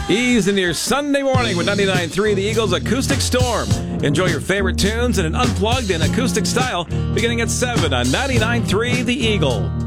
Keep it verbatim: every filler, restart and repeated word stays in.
Ease into your Sunday morning with ninety-nine point three The Eagles Acoustic Storm. Enjoy your favorite tunes in an unplugged and acoustic style beginning at seven on ninety-nine point three The Eagle.